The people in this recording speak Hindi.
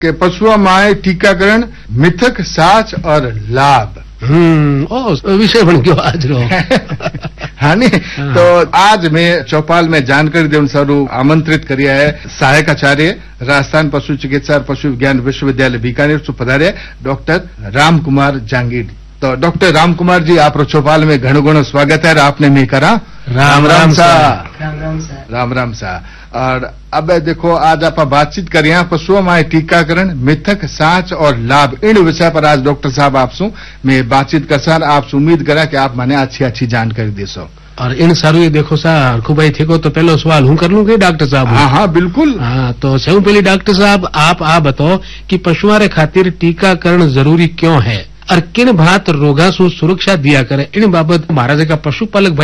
कि पशुओं में टीकाकरण मिथक साच और लाभ विषय बन गयो आज रो हाँ नी तो आज मैं चौपाल में जानकारी देने सारू आमंत्रित करिया है सहायक आचार्य राजस्थान पशु चिकित्सा और पशु विज्ञान विश्वविद्यालय बीकानेर से पधारे डॉक्टर रामकुमार जांगीर। तो डॉक्टर रामकुमार जी आप चौपाल में घणो घणो स्वागत है। आपने मैं करा राम राम सा राम राम सा। और अब देखो आज आप बातचीत करिए पशुओं में टीकाकरण मिथक साच और लाभ इन विषय पर आज डॉक्टर साहब आपसे मैं बातचीत कर सा आपसे उम्मीद करा कि आप मैंने अच्छी जानकारी दे सो। और इन सारू देखो सा हरखू भाई थे को तो पहलो सवाल हूं कर लूं कि डॉक्टर साहब? हाँ बिल्कुल। हाँ तो सबसे पहले डॉक्टर साहब आप बताओ कि पशुओं रे खातिर टीकाकरण जरूरी क्यों है और किन भांत रोगा से सुरक्षा दिया करे इन बाबत महाराज का पशुपालक